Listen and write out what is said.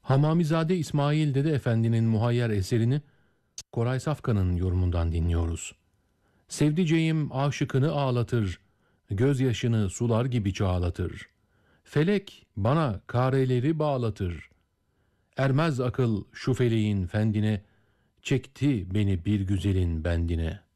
Hamamizade İsmail Dede Efendi'nin muhayyer eserini Koray Safkan'ın yorumundan dinliyoruz. Sevdiceğim aşıkını ağlatır, gözyaşını sular gibi çağlatır. Felek bana kareleri bağlatır. Ermez akıl şu feleğin fendine, çekti beni bir güzelin bendine.''